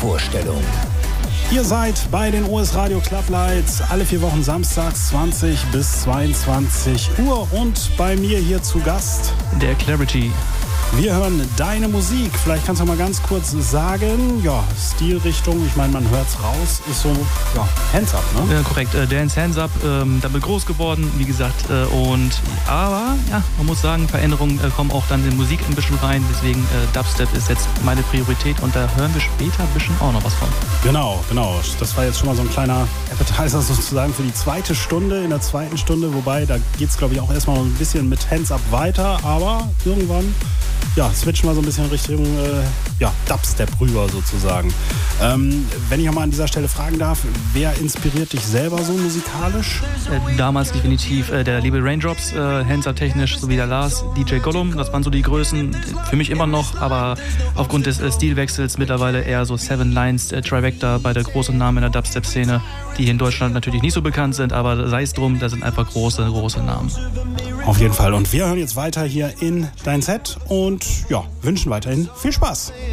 Vorstellung. Ihr seid bei den US Radio Club Lights alle 4 Wochen samstags 20 bis 22 Uhr und bei mir hier zu Gast der Clarity. Wir hören deine Musik. Vielleicht kannst du mal ganz kurz sagen, ja, Stilrichtung, ich meine, man hört's raus, ist so, ja, Hands Up, ne? Ja, korrekt, Dance Hands Up, damit groß geworden, wie gesagt, aber, ja, man muss sagen, Veränderungen kommen auch dann in Musik ein bisschen rein, deswegen Dubstep ist jetzt meine Priorität und da hören wir später ein bisschen auch noch was von. Genau, das war jetzt schon mal so ein kleiner Appetizer sozusagen für die zweite Stunde, in der zweiten Stunde, wobei, da geht's, glaube ich, auch erstmal ein bisschen mit Hands Up weiter, aber irgendwann ja, switchen wir so ein bisschen Richtung Dubstep rüber sozusagen. Wenn ich auch mal an dieser Stelle fragen darf, wer inspiriert dich selber so musikalisch? Damals definitiv der liebe Raindrops, Hands Up technisch, sowie der Lars, DJ Gollum, das waren so die Größen, für mich immer noch, aber aufgrund des Stilwechsels mittlerweile eher so Seven Lines, Trivecta bei der großen Namen in der Dubstep-Szene, die hier in Deutschland natürlich nicht so bekannt sind, aber sei es drum, da sind einfach große Namen. Auf jeden Fall. Und wir hören jetzt weiter hier in dein Set und ja, wünschen weiterhin viel Spaß.